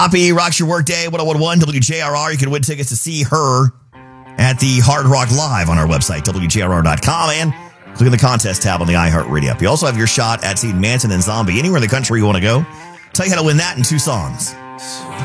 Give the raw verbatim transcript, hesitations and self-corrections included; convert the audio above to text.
Poppy rocks your workday. one oh one point one W J R R. You can win tickets to see her at the Hard Rock Live on our website, W J R R dot com, and click on the contest tab on the iHeartRadio app. You also have your shot at seeing Manson and Zombie anywhere in the country you want to go. Tell you how to win that in two songs.